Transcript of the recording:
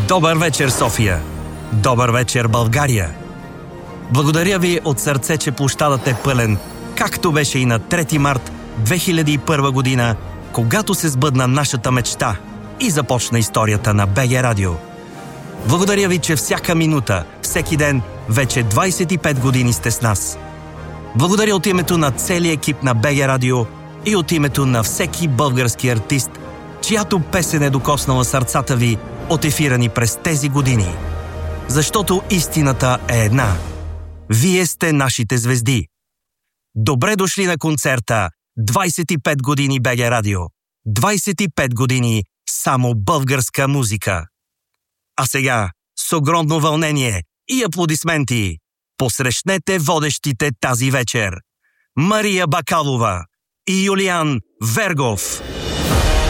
Добър вечер, София! Добър вечер, България! Благодаря ви от сърце, че площадът е пълен, както беше и на 3 март 2001 година, когато се сбъдна нашата мечта и започна историята на БГ Радио. Благодаря ви, че всяка минута, всеки ден, вече 25 години сте с нас. Благодаря от името на целия екип на БГ Радио и от името на всеки български артист, чиято песен е докоснала сърцата ви от ефира ни през тези години. Защото истината е една. Вие сте нашите звезди. Добре дошли на концерта 25 години БГ Радио. 25 години само българска музика. А сега, с огромно вълнение и аплодисменти, посрещнете водещите тази вечер. Мария Бакалова и Юлиан Вергов.